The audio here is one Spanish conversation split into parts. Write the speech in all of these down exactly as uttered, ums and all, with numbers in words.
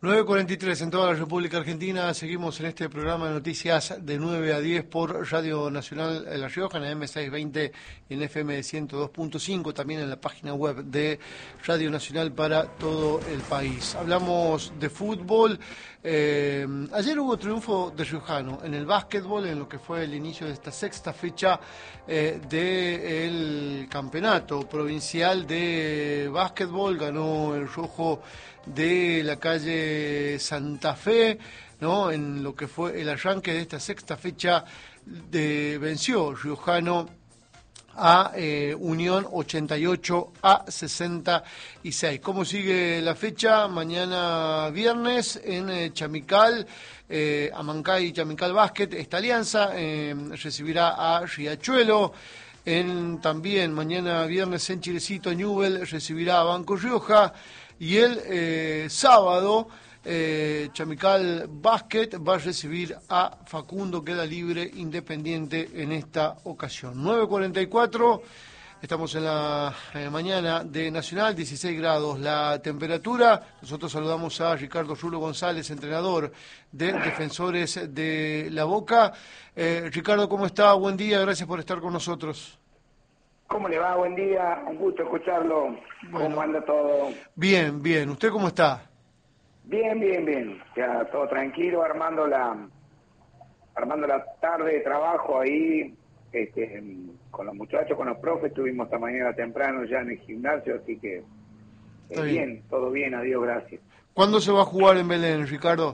nueve cuarenta y tres en toda la República Argentina. Seguimos en este programa de noticias de nueve a diez por Radio Nacional de La Rioja, en M seiscientos veinte y en F M ciento dos punto cinco, también en la página web de Radio Nacional para todo el país. Hablamos de fútbol. Eh, ayer hubo triunfo de Riojano en el básquetbol, en lo que fue el inicio de esta sexta fecha eh, del campeonato provincial de básquetbol. Ganó el rojo de la calle Santa Fe, ¿no? En lo que fue el arranque de esta sexta fecha, de, venció Riojano a eh, Unión ochenta y ocho a sesenta y seis. ¿Cómo sigue la fecha? Mañana viernes en eh, Chamical, eh, Amancay y Chamical Básquet, esta alianza eh, recibirá a Riachuelo. En, también mañana viernes en Chilecito, Newell recibirá a Banco Rioja. Y el eh, sábado, eh, Chamical Básquet va a recibir a Facundo, queda libre Independiente en esta ocasión. nueve cuarenta y cuatro, estamos en la eh, mañana de Nacional, dieciséis grados la temperatura. Nosotros saludamos a Ricardo Rulo González, entrenador de Defensores de La Boca. Eh, Ricardo, ¿cómo está? Buen día, gracias por estar con nosotros. ¿Cómo le va? Buen día, un gusto escucharlo. Bueno, ¿Cómo anda todo? Bien, bien. ¿Usted cómo está? Bien, bien, bien. Ya todo tranquilo, armando la armando la tarde de trabajo ahí, este, con los muchachos, con los profes. Estuvimos esta mañana temprano ya en el gimnasio, así que eh, bien. bien, todo bien, adiós, gracias. ¿Cuándo se va a jugar en Belén, Ricardo?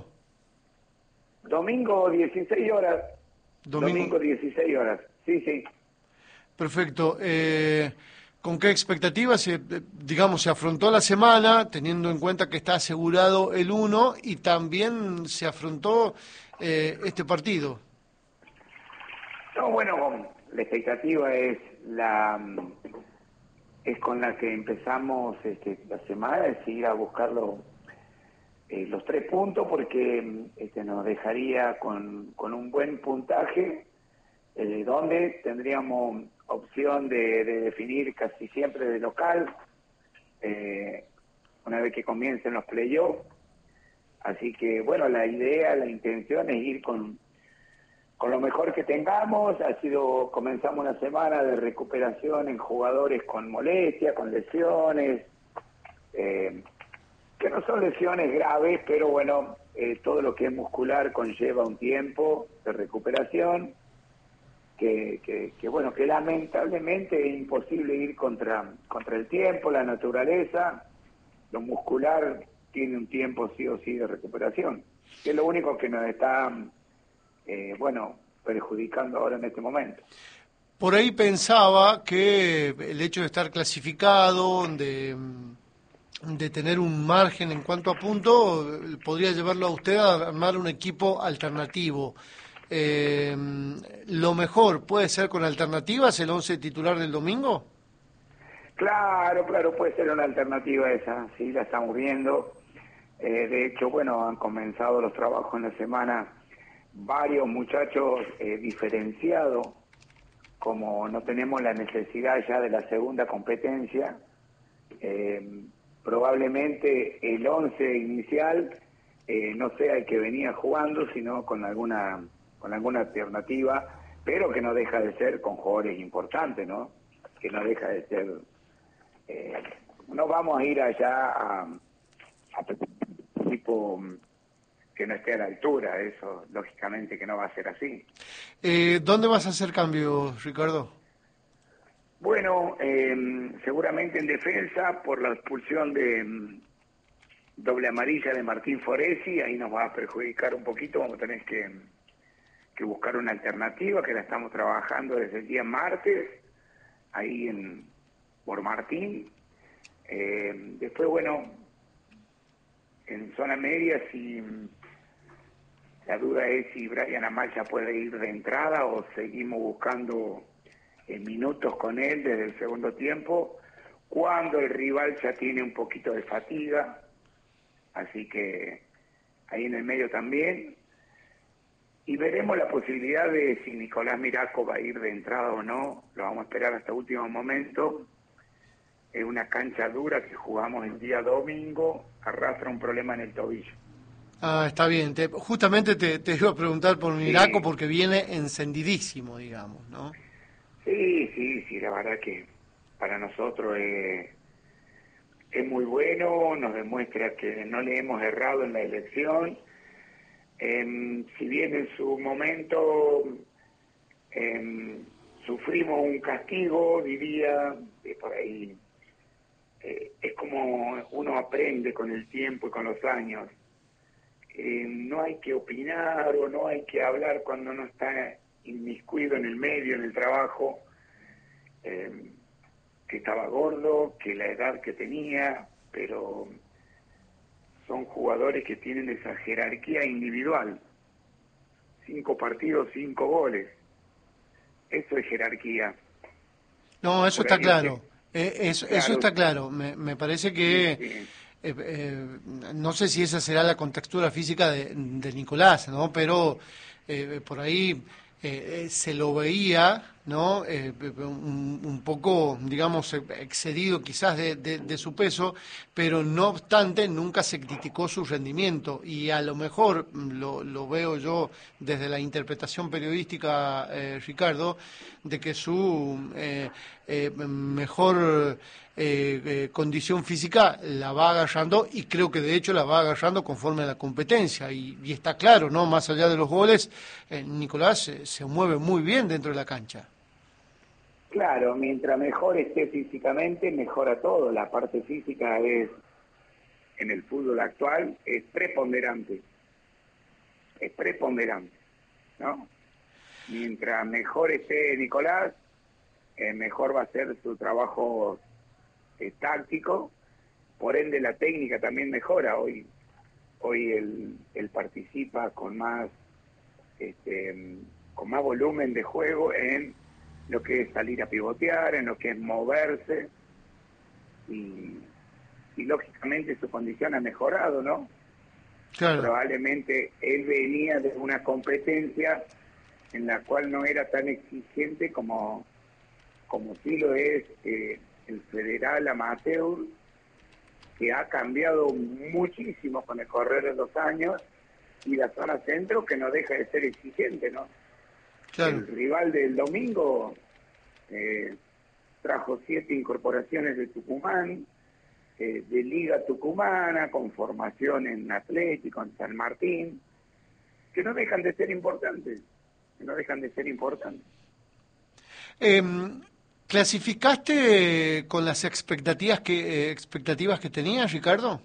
Domingo, dieciséis horas. Domingo, Domingo dieciséis horas, sí, sí. Perfecto. Eh, ¿Con qué expectativas, se, digamos, se afrontó la semana, teniendo en cuenta que está asegurado el uno y también se afrontó eh, este partido? No, bueno, la expectativa es la es con la que empezamos este, la semana, es ir a buscarlo eh, los tres puntos, porque este, nos dejaría con, con un buen puntaje, eh, donde tendríamos opción de, de definir casi siempre de local, eh, una vez que comiencen los playoffs. Así que, bueno, la idea, la intención es ir con, con lo mejor que tengamos. Ha sido, comenzamos una semana de recuperación en jugadores con molestias, con lesiones, eh, que no son lesiones graves, pero bueno, eh, todo lo que es muscular conlleva un tiempo de recuperación. Que, que, que bueno, que lamentablemente es imposible ir contra, contra el tiempo, la naturaleza. Lo muscular tiene un tiempo sí o sí de recuperación, que es lo único que nos está, eh, bueno, perjudicando ahora en este momento. Por ahí pensaba que el hecho de estar clasificado, de, de tener un margen en cuanto a punto, podría llevarlo a usted a armar un equipo alternativo. Eh, ¿Lo mejor puede ser con alternativas el once titular del domingo? Claro, claro, puede ser una alternativa esa, sí, la estamos viendo. Eh, de hecho, bueno, han comenzado los trabajos en la semana varios muchachos eh, diferenciados, como no tenemos la necesidad ya de la segunda competencia, eh, probablemente el once inicial eh, no sea el que venía jugando, sino con alguna con alguna alternativa, pero que no deja de ser con jugadores importantes, ¿no? Que no deja de ser... Eh, no vamos a ir allá a, a tipo que no esté a la altura, eso lógicamente que no va a ser así. Eh, ¿Dónde vas a hacer cambios, Ricardo? Bueno, eh, seguramente en defensa, por la expulsión de um, doble amarilla de Martín Foresi, ahí nos va a perjudicar un poquito, vamos a tener que, que buscar una alternativa, que la estamos trabajando desde el día martes, ahí en por Martín. Eh, después, bueno, en zona media, si la duda es si Brian Amaya puede ir de entrada o seguimos buscando eh, minutos con él desde el segundo tiempo, cuando el rival ya tiene un poquito de fatiga. Así que ahí en el medio también. Y veremos la posibilidad de si Nicolás Miraco va a ir de entrada o no. Lo vamos a esperar hasta último momento. Es una cancha dura que jugamos el día domingo, arrastra un problema en el tobillo. Ah, está bien. Te, justamente te, te iba a preguntar por Miraco Sí, porque viene encendidísimo, digamos, ¿no? sí, sí, sí, la verdad que para nosotros es, es muy bueno, nos demuestra que no le hemos errado en la elección. Em, si bien en su momento em, sufrimos un castigo, diría, eh, por ahí, eh, es como uno aprende con el tiempo y con los años. Eh, no hay que opinar o no hay que hablar cuando uno está inmiscuido en el medio, en el trabajo, eh, que estaba gordo, que la edad que tenía, pero son jugadores que tienen esa jerarquía individual. Cinco partidos, cinco goles. Eso es jerarquía. No, eso Por está ahí usted, claro. Eh, eso, eso claro, está claro. Me, me parece sí, que, eh, sí, eh, no sé si esa será la contextura física de, de Nicolás, ¿no? Pero eh, por ahí eh, eh, se lo veía, ¿no? Eh, un, un poco, digamos, excedido quizás de, de- de su peso, pero no obstante nunca se criticó su rendimiento y a lo mejor mm, lo, lo veo yo desde la interpretación periodística, eh, Ricardo, de que su eh, eh, mejor eh, eh, condición física la va agarrando y creo que de hecho la va agarrando conforme a la competencia y, y está claro, ¿no? Más allá de los goles, eh, Nicolás eh, se mueve muy bien dentro de la cancha. claro, mientras mejor esté físicamente, mejora todo. La parte física es, en el fútbol actual, es preponderante, es preponderante, ¿no? Mientras mejor esté Nicolás, eh, mejor va a ser su trabajo eh, táctico, por ende la técnica también mejora. Hoy hoy él, él participa con más este, con más volumen de juego en lo que es salir a pivotear, en lo que es moverse y, y lógicamente su condición ha mejorado, ¿no? Claro. Probablemente él venía de una competencia en la cual no era tan exigente como como sí lo es eh, el federal amateur, que ha cambiado muchísimo con el correr de los años, y la zona centro, que no deja de ser exigente, ¿no? Claro. El rival del domingo eh, trajo siete incorporaciones de Tucumán, eh, de Liga Tucumana, con formación en Atlético, en San Martín, que no dejan de ser importantes, que no dejan de ser importantes. Eh, ¿Clasificaste con las expectativas que, eh, expectativas que tenías, Ricardo?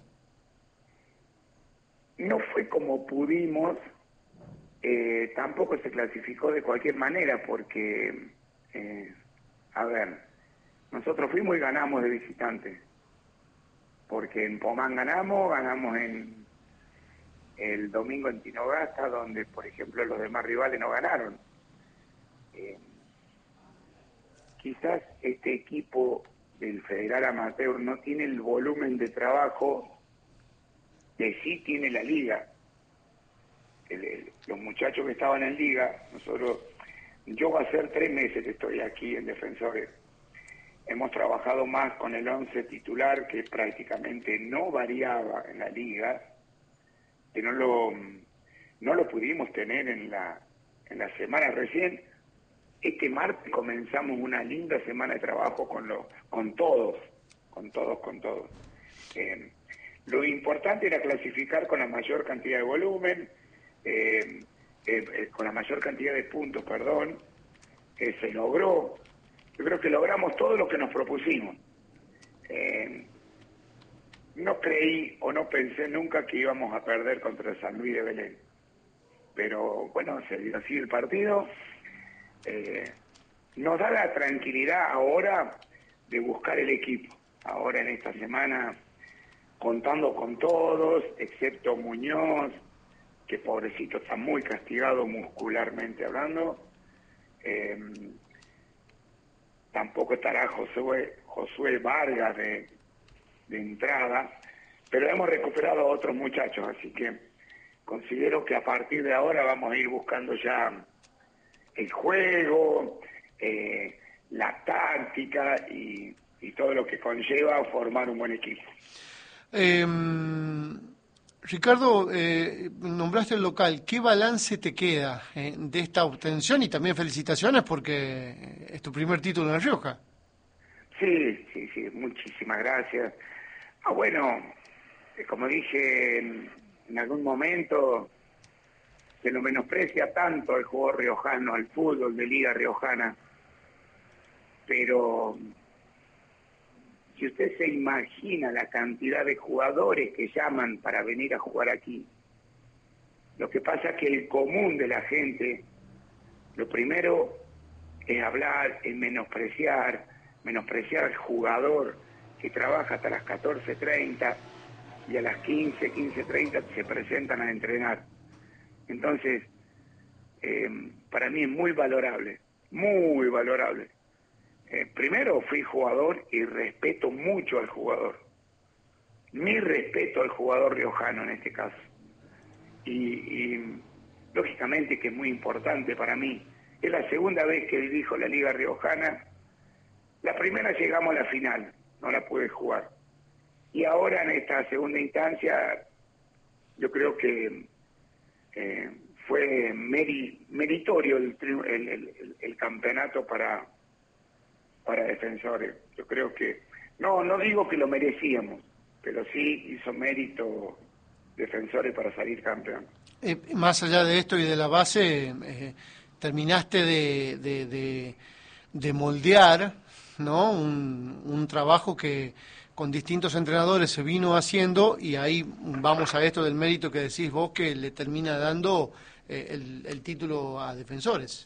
No fue como pudimos, eh, tampoco se clasificó de cualquier manera, porque, eh, a ver, nosotros fuimos y ganamos de visitantes, porque en Pomán ganamos, ganamos en el domingo en Tinogasta, donde, por ejemplo, los demás rivales no ganaron. Eh, quizás este equipo del Federal Amateur no tiene el volumen de trabajo que sí tiene la liga. El, el, los muchachos que estaban en liga, nosotros, yo va a ser tres meses que estoy aquí en Defensores. Hemos trabajado más con el once titular, que prácticamente no variaba en la liga, que no lo, no lo pudimos tener en la, en la semana recién. Este martes comenzamos una linda semana de trabajo con, lo, con todos, con todos, con todos. Eh, lo importante era clasificar con la mayor cantidad de volumen, eh, eh, eh, con la mayor cantidad de puntos, perdón, eh, se logró. Yo creo que logramos todo lo que nos propusimos. Eh, no creí o no pensé nunca que íbamos a perder contra San Luis de Belén, pero bueno, se dio así el partido. Eh, nos da la tranquilidad ahora de buscar el equipo. Ahora en esta semana, contando con todos, excepto Muñoz, que pobrecito está muy castigado muscularmente hablando. Eh, tampoco estará Josué, Josué Vargas de, de entrada, pero hemos recuperado a otros muchachos, así que considero que a partir de ahora vamos a ir buscando ya el juego, eh, la táctica y, y todo lo que conlleva formar un buen equipo. Eh, Ricardo, eh, nombraste el local. ¿Qué balance te queda eh, de esta obtención? Y también felicitaciones porque es tu primer título en La Rioja. Sí, sí, sí, muchísimas gracias. Ah, bueno, eh, como dije en, en algún momento, se lo menosprecia tanto el jugador riojano, al fútbol de Liga Riojana, pero si usted se imagina la cantidad de jugadores que llaman para venir a jugar aquí, lo que pasa es que el común de la gente, lo primero es hablar, es menospreciar, menospreciar al jugador que trabaja hasta las catorce treinta y a las quince, quince treinta se presentan a entrenar. Entonces, eh, para mí es muy valorable, muy valorable. Eh, primero fui jugador y respeto mucho al jugador. Mi respeto al jugador riojano en este caso. Y, y lógicamente que es muy importante para mí. Es la segunda vez que dirijo la Liga Riojana. La primera llegamos a la final, no la pude jugar. Y ahora en esta segunda instancia, yo creo que eh, fue meri, meritorio el, el, el, el campeonato para, para Defensores. Yo creo que, no, no digo que lo merecíamos, pero sí hizo mérito Defensores para salir campeón. Eh, más allá de esto y de la base, eh, terminaste de, de, de, de moldear, ¿no? Un, un trabajo que con distintos entrenadores se vino haciendo y ahí vamos a esto del mérito que decís vos que le termina dando eh, el, el título a Defensores.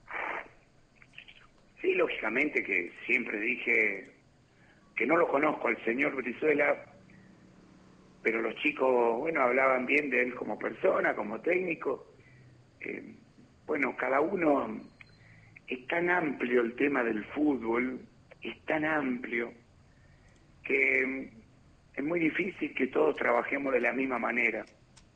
Sí, lógicamente que siempre dije que no lo conozco al señor Brizuela, pero los chicos, bueno, hablaban bien de él como persona, como técnico. Eh, bueno, cada uno, es tan amplio el tema del fútbol, es tan amplio, que es muy difícil que todos trabajemos de la misma manera.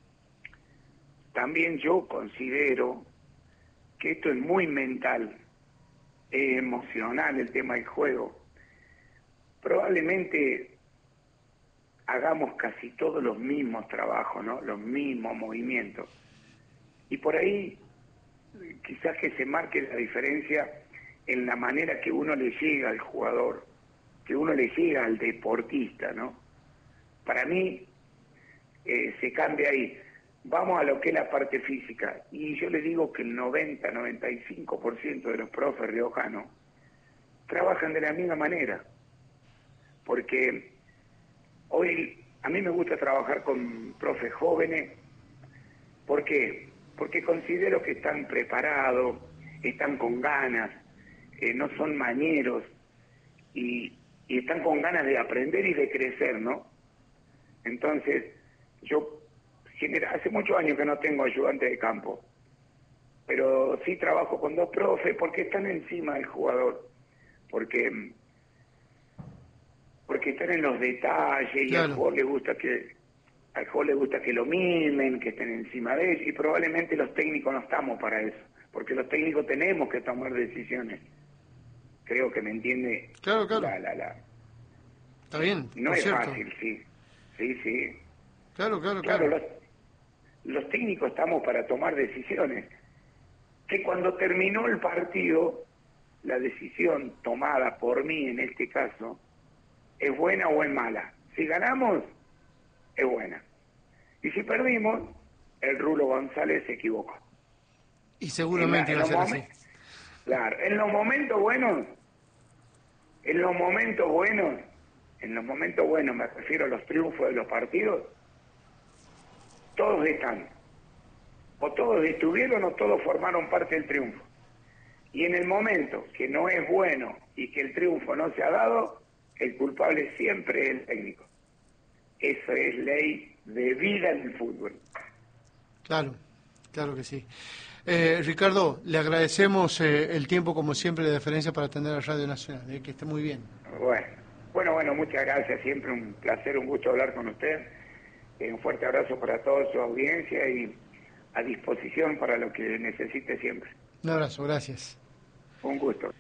También yo considero que esto es muy mental, es emocional el tema del juego. Probablemente hagamos casi todos los mismos trabajos, ¿no? Los mismos movimientos. Y por ahí quizás que se marque la diferencia en la manera que uno le llega al jugador, que uno le llega al deportista, ¿no? Para mí eh, se cambia ahí. Vamos a lo que es la parte física. Y yo le digo que el noventa, noventa y cinco por ciento de los profes riojanos trabajan de la misma manera. Porque hoy a mí me gusta trabajar con profes jóvenes. ¿Por qué? Porque considero que están preparados, están con ganas, eh, no son mañeros y, y están con ganas de aprender y de crecer, ¿no? Entonces, yo hace muchos años que no tengo ayudante de campo, pero sí trabajo con dos profes porque están encima del jugador, porque porque están en los detalles y Claro. al jugador le gusta que al jugador le gusta que lo mimen, que estén encima de él, y probablemente los técnicos no estamos para eso, porque los técnicos tenemos que tomar decisiones. Creo que me entiende. Claro, claro. La, la, la. Está bien, No por es cierto. fácil, sí. Sí, sí. Claro, claro, Claro, claro. los, los técnicos estamos para tomar decisiones. Que cuando terminó el partido, la decisión tomada por mí en este caso, es buena o es mala. Si ganamos, es buena. Y si perdimos, el Rulo González se equivocó. Y seguramente En la, iba a en ser los así. Claro, en los momentos buenos, en los momentos buenos, en los momentos buenos, me refiero a los triunfos de los partidos, todos están. O todos estuvieron o todos formaron parte del triunfo. Y en el momento que no es bueno y que el triunfo no se ha dado, el culpable siempre es el técnico. Eso es ley de vida en el fútbol. Claro, claro que sí. Eh, Ricardo, le agradecemos eh, el tiempo, como siempre, de deferencia para atender a Radio Nacional. Eh, que esté muy bien. Bueno, bueno, bueno, muchas gracias. Siempre un placer, un gusto hablar con usted. Eh, un fuerte abrazo para toda su audiencia y a disposición para lo que necesite siempre. Un abrazo, gracias. Un gusto.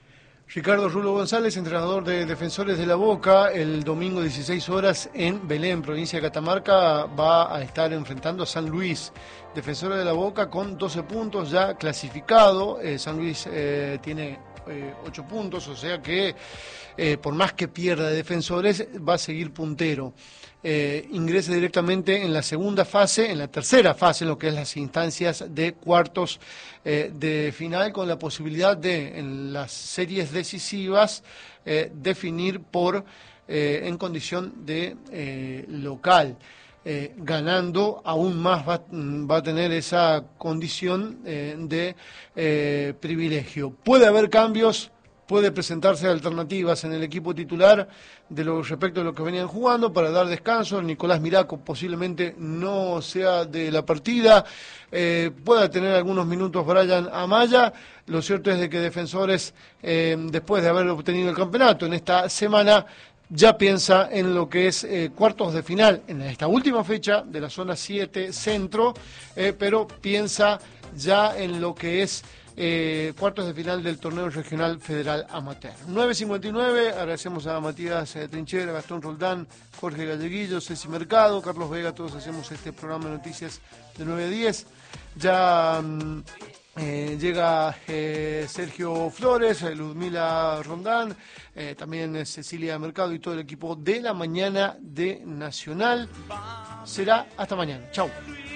Ricardo Rulo González, entrenador de Defensores de la Boca, el domingo dieciséis horas en Belén, provincia de Catamarca, va a estar enfrentando a San Luis. Defensores de la Boca con doce puntos ya clasificado. Eh, San Luis eh, tiene eh, ocho puntos, o sea que eh, por más que pierda de Defensores, va a seguir puntero. Eh, ingresa directamente en la segunda fase, en la tercera fase, en lo que es las instancias de cuartos eh, de final, con la posibilidad de, en las series decisivas, eh, definir por eh, en condición de eh, local. Eh, ganando aún más va, va a tener esa condición eh, de eh, privilegio. Puede haber cambios, puede presentarse alternativas en el equipo titular de lo respecto a lo que venían jugando para dar descanso. Nicolás Miraco posiblemente no sea de la partida, eh, pueda tener algunos minutos Brian Amaya. Lo cierto es de que Defensores, eh, después de haber obtenido el campeonato en esta semana, ya piensa en lo que es eh, cuartos de final, en esta última fecha de la zona siete centro, eh, pero piensa ya en lo que es eh, cuartos de final del torneo regional federal amateur. nueve cincuenta y nueve, agradecemos a Matías eh, Trinchera, Gastón Roldán, Jorge Galleguillo, Ceci Mercado, Carlos Vega, todos hacemos este programa de noticias de nueve a diez. Ya... Mm, Eh, llega eh, Sergio Flores, eh, Ludmila Rondán, eh, también eh, Cecilia Mercado y todo el equipo de la mañana de Nacional. Será hasta mañana. Chau.